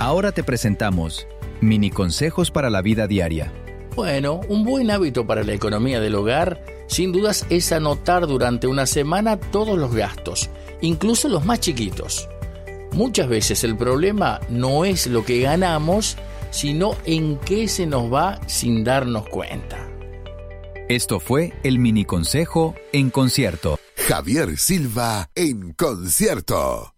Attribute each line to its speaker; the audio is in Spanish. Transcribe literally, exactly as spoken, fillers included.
Speaker 1: Ahora te presentamos mini consejos para la vida diaria.
Speaker 2: Bueno, un buen hábito para la economía del hogar, sin dudas, es anotar durante una semana todos los gastos, incluso los más chiquitos. Muchas veces el problema no es lo que ganamos, sino en qué se nos va sin darnos cuenta.
Speaker 1: Esto fue el mini consejo en concierto.
Speaker 3: Javier Silva en concierto.